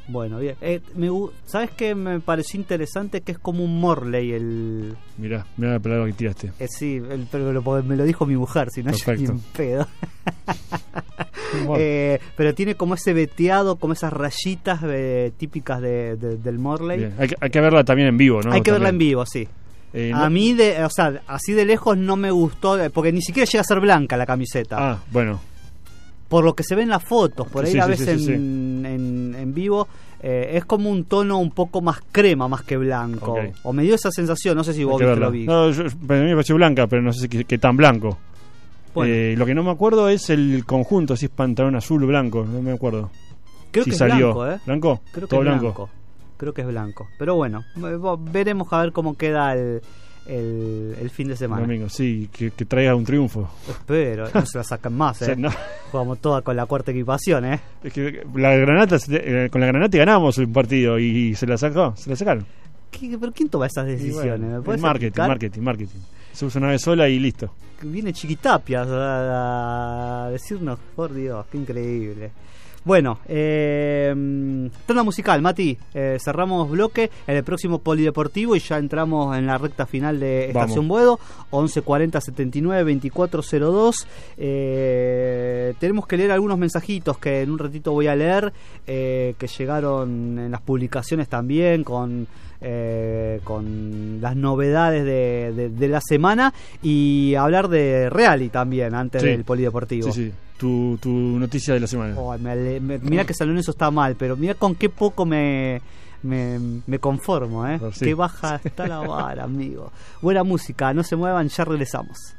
Bueno, bien. ¿Sabes qué me pareció interesante? Que es como un Morley el... Mirá la palabra que tiraste. Sí, pero me lo dijo mi mujer, si no yo ni en pedo. Pero tiene como ese veteado, como esas rayitas típicas del Morley. Bien. Hay que verla también en vivo, ¿no? Hay que verla en vivo, sí. A mí, o sea, así de lejos no me gustó, porque ni siquiera llega a ser blanca la camiseta. Ah, bueno. Por lo que se ve en las fotos, por ahí sí, la ves sí. en vivo, es como un tono un poco más crema más que blanco. Okay. O me dio esa sensación, no sé si vos lo vi. No, a mí me pareció blanca, pero no sé si qué tan blanco. Bueno. Lo que no me acuerdo es el conjunto, si es pantalón azul o blanco, no me acuerdo. Creo si que salió. Es blanco, ¿Blanco? Creo que todo es blanco. Creo que es blanco. Pero bueno, veremos a ver cómo queda el fin de semana. Domingo, sí, que traiga un triunfo. Espero, no se la sacan más, O sea, no. Jugamos toda con la cuarta equipación, Es que con la Granate ganamos un partido y se la sacaron. ¿Pero quién toma esas decisiones? Bueno, marketing. Se usa una vez sola y listo. Viene Chiquitapia a decirnos, por Dios, qué increíble. Bueno, tanda musical, Mati. Cerramos bloque en el próximo Polideportivo y ya entramos en la recta final de Estación Boedo. 1140 79 2402. Tenemos que leer algunos mensajitos que en un ratito voy a leer, que llegaron en las publicaciones también con las novedades de la semana, y hablar de Reali también antes del Polideportivo. Sí. Tu noticia de la semana. Mira que San Lorenzo está mal, pero mira con qué poco me conformo, Sí. Qué baja está la vara, amigo. Buena música, no se muevan, ya regresamos.